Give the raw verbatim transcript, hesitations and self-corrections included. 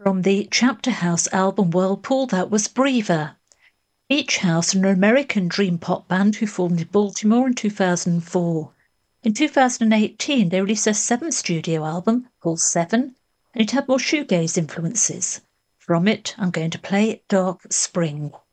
From the Chapter House album Whirlpool, that was Breather. Beach House, an American dream pop band who formed in Baltimore in two thousand four. In two thousand eighteen, they released their seventh studio album, called Seven, and it had more shoegaze influences. From it, I'm going to play Dark Spring.